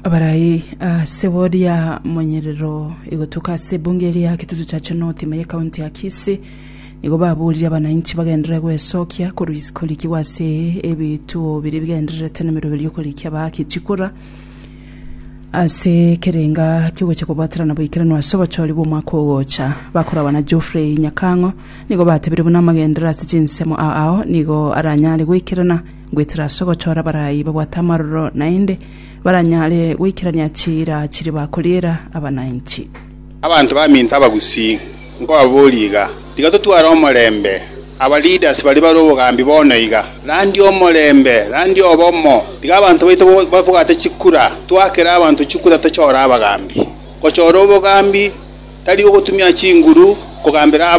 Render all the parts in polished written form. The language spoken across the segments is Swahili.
Abarai sewodi ya Mwenyerero igotuka sebungeri ya kitutu cha Chenoti maye kaunti ya Kisii nigo babulira abananchi bagendera gwesokya kulikiwa se ebitu biri bigendera tenemero biri kulikia bakicikura ase kerenga kigo cyo kubatrana bwikirano asobochori bo makogocha bakora bana Geoffrey Nyakango nigo batebire buna magendera sijinsemo ao nigo aranyale gwikirana gwetira sogochora barayi babwatamarro nainde baranyale gwikiranya chira kiri bakolera abananchi abantu baminta abagusi ngo aboliga tigatutwara omulembe aba leaders bali barobogambi bonoiga randi omulembe randi obomo tiga abantu baito bapugate chikura twakera abantu chikura tachora abagambi kochora obogambi tali okutumia chinguru kugambira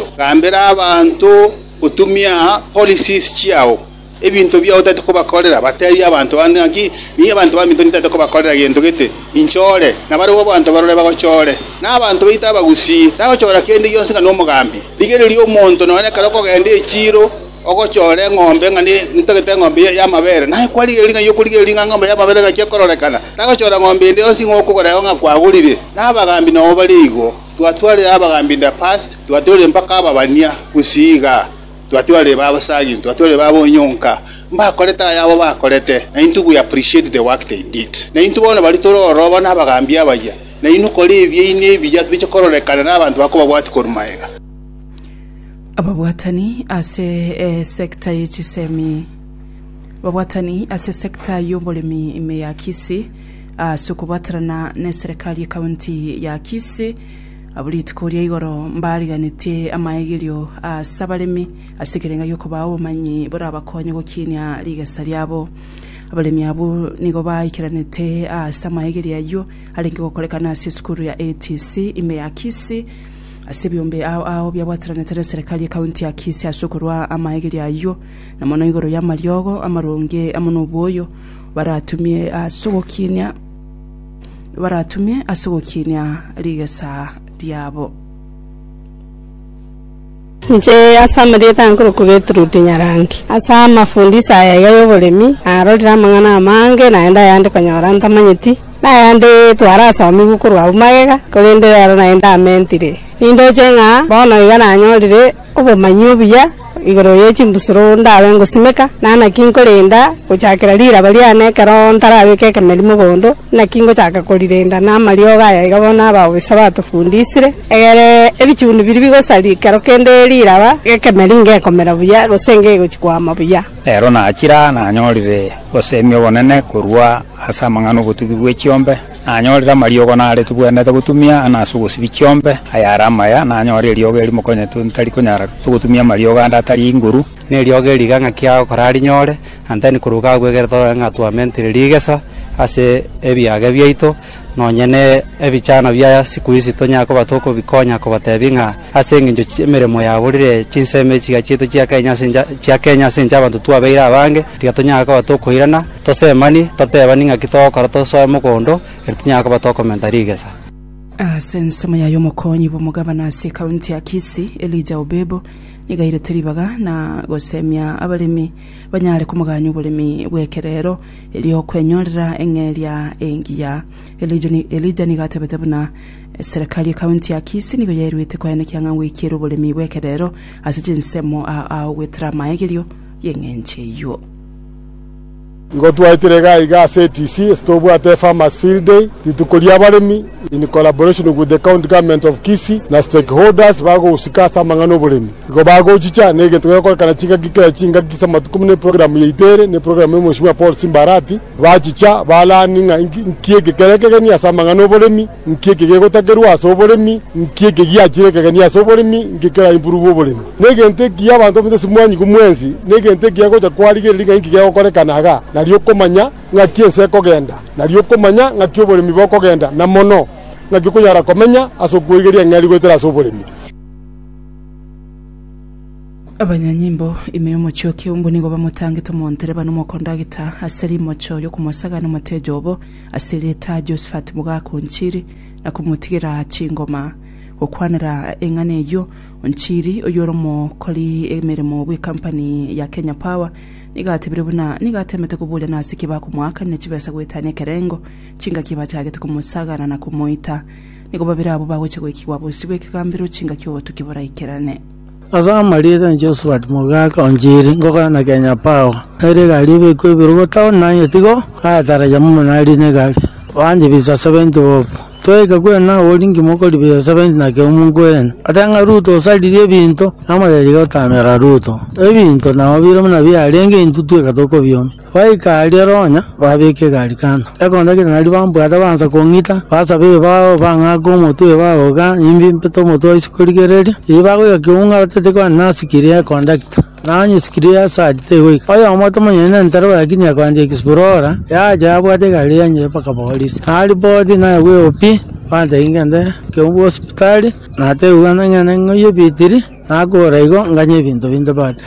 abantu kutumia policies chiao ebintu bya otate ko bakorera bateri abantu bandaki ni abantu baminto nitate ko bakorera gendo gete inchore na bari abantu barore bagochore na abantu bita bagusi tagochora kende yose kana omugambi ligere lyo monto none karako gende chiro ogochore ngombe ngani nitagete ngombe ya mabere na kwali linga yokulige linga ngombe ya mabere gakekororekana tagochora ngombe ndi osi ngokugora nga kwagulire na bagambi no baligo twatwale abagambi the past twatwale mpaka ababania kusiga twatwale babasagi twatwale babonyonka mbakoreta yabo bakorete na intu we appreciate the work they did na intu bona bali toro bana bagambi abajya na inu kolebye ine bijya bicokororekana n'abantu bako babwati korumaega ababwatani ase sekta y'ikisemi babwatani ase sekta y'obolemi ime ya Kisii sukubatrana ne serikali ya kaunti ya Kisii abulitikoria igoro mbariganite amayigirio sabalemi asikirenga yoko bawo manyi bora bakonye gokinya ligasa lyabo abalemi abo nigo bayikiranite samayigirio yo alingi gokorekana sikuru ya ATC ime ya Kisii asibyombe ao byabwatranete serikali ya kaunti ya Kisii asukurwa amayigirio yo na mono igoro ya malyogo amaronge amonoboyo baratumie asugokinya ligasa diabo nje asamereta nkuru kugetruti nyarangi asa mafundisa ya yobolemi arorira mangana mange naenda yande konyora ntamanyiti nayande twara somi gukuru abumagega kolende yaro naenda amentire indo jenga bono igana anyorire obomanyu biya igoro yechimbusuro ndawe ngosimeka nana kinkolenda kuchakira lira baliane karontara abikeke melimo gondo na kingo chaka kolirenda na malioga ya igabona bawisa batufundisire egere ebichundu biri bigosali karokende lira ba keke melinge komera buya gosenge gochikwama buya ero na akira na anyorire gosemyo bonene kurwa asa mangano gutugibwe chiombe anyorira maliogo na ale tubwene gutumia anasugusi bichombe ayarama ya na anyorire liogo eli mokonye tuntari kunyara tugutumia maliogo anda tari inguru ne liogo liganga kiao korari nyore anteni kuruga gwegerto nga tuamentire ligesa ase ebiage byaito nonyene ebichana bya siku hizi tonyako batoko bikonya ko batebinga ase nginjo emeremo ya burire chinseme chiga chito chia Kenya sinja bantu tuabeira abange tigatonyako batoko irana tosemani totebani nga kitoko toso mukondo eritunyako batoko mentarigesa sensema ya yomokonyi bomugabana ase kaunti ya Kisii Elijah Obebo nigaire teribaga na gosemya abalemi banyale kumuganyu bulemi bwekerero eliyo kwenyorera engelia engiya Elijah nigatebete buna serikali ya kaunti ya Kisii nigo yerwite kwa enekyanga wikiro bulemi bwekerero asijinsemo wetra maegilio yengenche yo ngo twaitirega iga ATC stobu at Farmers Field Day titukolia abalemi in collaboration with the county government of Kisii na stakeholders bago usikasa mangano bulemi ngo bago chicha nege tukako kana chinga kisa matukumne program yitere ne program mheshimiwa Paul Simbarati bachicha balaninga nkiege kereke ni asa mangano bulemi nkiege gotagerwa aso bulemi nkiege giachireke ni aso bulemi ngikera improve bulemi nege nteki abantu mite simwanyi kumwenzi nege nteki yako cha kwalige linga nkiege gokorekanaga nalio komanya ngakiense kogenda nalio komanya ngakiobolemi bokogenda na mono ngakikunyara komenya asokuigeria ngali gwetera asobolemi abanyanyimbo imeyo mocho kiumbu nigo bamutange tomontere bano mokondagita aseri mocho yo kumosaga no matejobo asereta Josephat Mugakunchiri na kumutigira chingoma okwanira engane yo onchiri oyoromo koli emirimo bwe company ya Kenya Power nigatebire buna nigatemete kubulya nasiki ba kumwaka nekibesa gwetane kerengo chinga kiba cyagete kumusagana na kumoita niko babira abo bawe cyegwekiwa bosibwe kigambiro chinga kyo tukibora ikerane Azamalita Josephat Mugaka onjiri ngoka na Kenya Power ere galibe ko birugo tawo na yetigo atara jamu na ri ne gali wanje bisa 70 tweka kwena olingi moko libisa 70 na ke umungwena atanga ruto salire binto amale ligotamera ruto ebinto na obiro na bya lenge intutu katoko byome waika alironya babeke gali kana ekonda kina nali bambu atabanza kongita basabe bao bangako motu bao ga imbi mpeto moto isikoligereri ibago yakiunga batete kwa nasikiria conduct nanyi sikiria sadite we oyo moto manyene ntaro yakini yakwanje explora ya jabo ate gali yanye paka police ali body na we opi pande ingende ke hospital na te ugana ngana ngoyo bitiri agora igo nganye binto bade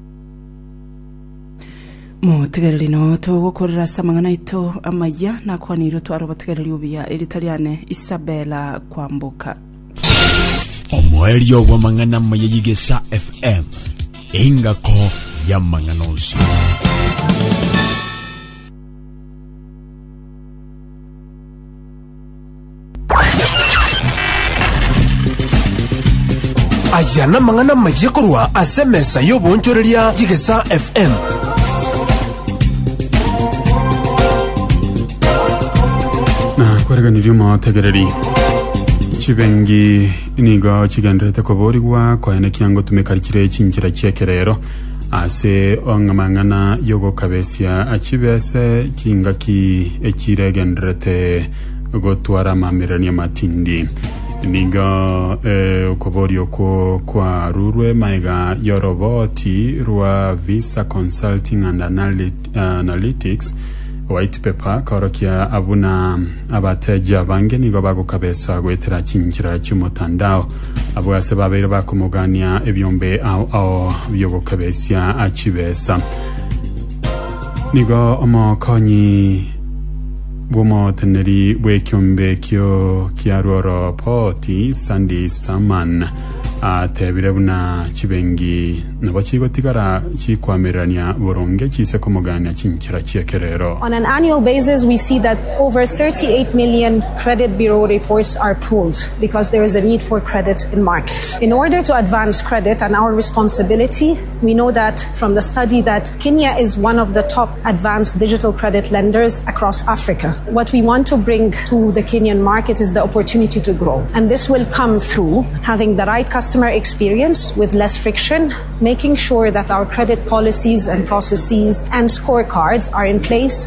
Mutegereri no tugukorera samangana ito amaya na kwaniro twaro bategereri ubia Italiane Isabella kwambuka Omwerio wa mangana mayigesa FM ingako ya manganozi Ayana mangana mayikorwa asemesa yo bonchoreria Gigesa FM na kwerega nirimo tegereri chibengi nigo chigendrete koborigwa kwene kiango tumekarikire chinjira cyekerero ase ongamangana yogo kabesia achibese kingaki ekiregendrete gotwara mamirania matindi nigo koborio ko kwa rurwe maiga yoroboti rwa Visa Consulting and Analytics white paper korokia abuna abateja bange nigo bago kabesa gwetera chinjira cy'umutandao abo yase babere bakumugania ebyombe ao byogo kabesia achibesa nigo omokonyi bomo teneri bwekyombe kyo kiaroro poti Sandy Saman atebire buna chibengi nabo chigotigara chikwamerania boronge chise komugania chinchira cyekerero. On an annual basis we see that over 38 million credit bureau reports are pulled because there is a need for credit in market. In order to advance credit and our responsibility, we know that from the study that Kenya is one of the top advanced digital credit lenders across Africa. What we want to bring to the Kenyan market is the opportunity to grow, and this will come through having the right customer experience with less friction, making sure that our credit policies and processes and scorecards are in place.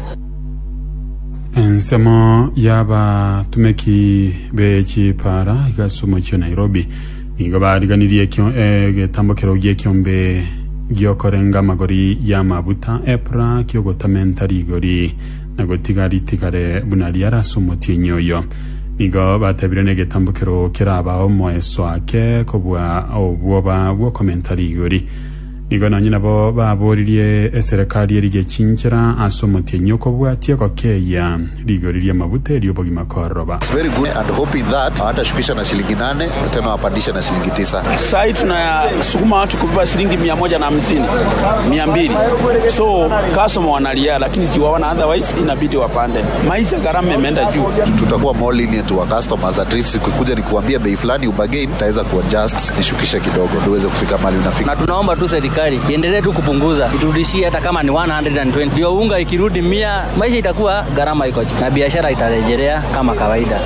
Ensemo yaba tumeki bechi para igasumo cyo Nairobi ingabariganirie kyo getambokero giyekyombe gyokorenga magori ya mabuta epra kyogotamentari gori nagotigari tigare bunali arasumotie nyoyo nigo batabirene getambokero kiraba omoeso ake kobwa obwoba bwo commentary gori nigo nanyina bo baboririe serikali erige chinchira asomotie nyoko bwatie kokeya ligoririe mabute lyobogi makoroba. It's very good and hoping that hata shukisha na shilingi 8 tena wapandisha na shilingi 9. Sasa tunasukuma watu kulipa shilingi 150 200 so customer wanalia lakini jiwaona otherwise inabidi wapande maisha gharama imeenda juu. Tutakuwa more lenient to our customers at least kukuja nikuambia bei fulani ubagain taweza kuadjust nishukisha kidogo ndio uweze kufika mahali unafika. Na tunaomba tu serikali iendelee tu kupunguza iturudishie hata kama ni 120 ndio unga ikirudi 100 maisha itakuwa gharama iko chini na biashara itarejelea kama kawaida.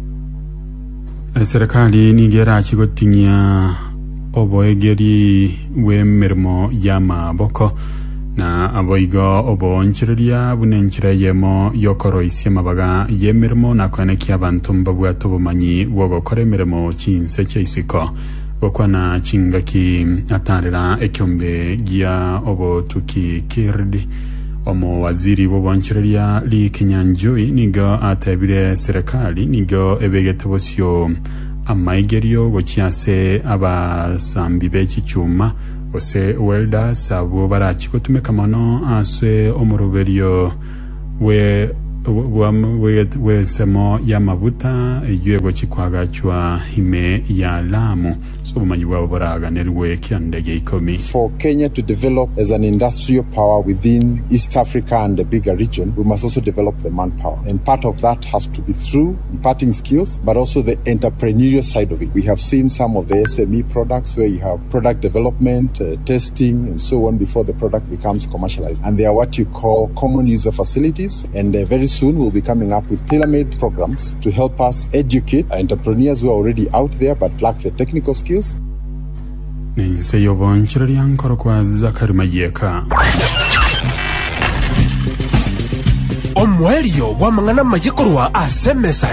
Serikali nigera chigotinya oboegeri wemermo ya maboko na aboigo obonchiria bunenchira yemo yokoroisia mabaga yemermo na kwaneki abantu mbabwato bumanyi bwogokora emirimo chinse cheisiko okwana chingaki atarira ekyombe gia obo tuki kirdi omo waziri wobonchiria li Kinyanjui nigo atabire serikali nigo ebegetobosyo amaigerio gochiase abasambi bechichuma ose welda sabo barachiko tumekamano ase omuroberio we wesemo ya mabuta yego chikwagachwa hime ya Lamu so bumanyiwa boraga nerwe kyandege ikomi. For Kenya to develop as an industrial power within East Africa and the bigger region, we must also develop the manpower, and part of that has to be through imparting skills but also the entrepreneurial side of it. We have seen some of the SME products where you have product development, testing and so on before the product becomes commercialized, and they are what you call common user facilities, and very soon we'll be coming up with tailor-made programs to help us educate entrepreneurs who are already out there but lack the technical skills. Ni seyo bonchirari ankoro kwa Zakari Mayeka. Omwelio wa mangana majikorwa asemesa